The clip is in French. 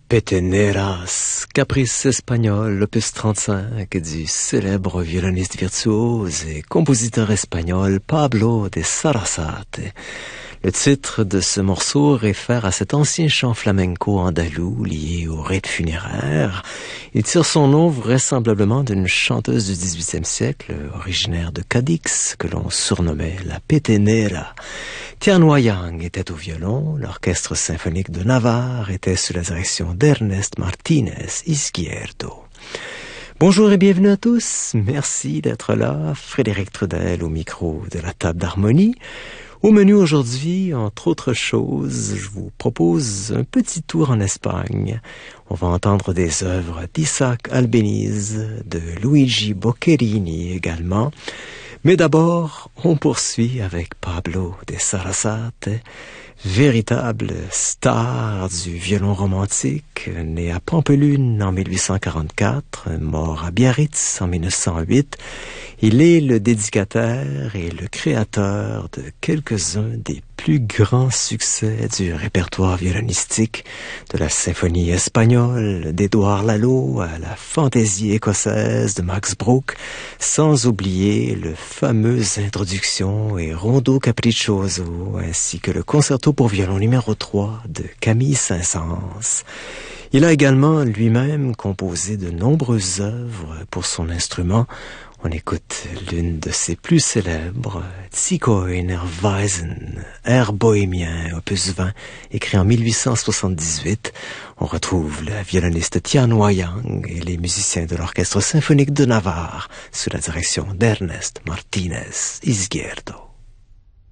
Peteneras, caprice espagnol, opus 35 du célèbre violoniste virtuose et compositeur espagnol Pablo de Sarasate. Le titre de ce morceau réfère à cet ancien chant flamenco andalou lié au rite funéraire. Il tire son nom vraisemblablement d'une chanteuse du XVIIIe siècle, originaire de Cadix, que l'on surnommait la Petenera. Tian Wayang était au violon, l'orchestre symphonique de Navarre était sous la direction d'Ernest Martínez Izquierdo. Bonjour et bienvenue à tous, merci d'être là, Frédéric Trudel au micro de la table d'harmonie. Au menu aujourd'hui, entre autres choses, je vous propose un petit tour en Espagne. On va entendre des œuvres d'Isaac Albéniz, de Luigi Boccherini également. Mais d'abord, on poursuit avec Pablo de Sarasate, véritable star du violon romantique, né à Pampelune en 1844, mort à Biarritz en 1908. Il est le dédicataire et le créateur de quelques-uns des plus grands succès du répertoire violonistique, de la symphonie espagnole d'Édouard Lalo à la fantaisie écossaise de Max Bruch, sans oublier le fameux introduction et rondo capriccioso, ainsi que le concerto pour violon numéro 3 de Camille Saint-Saëns. Il a également lui-même composé de nombreuses œuvres pour son instrument. On écoute l'une de ses plus célèbres, Zigeunerweisen, air bohémien, opus 20, écrit en 1878. On retrouve le violoniste Tian Wayang et les musiciens de l'orchestre symphonique de Navarre sous la direction d'Ernest Martínez Izquierdo.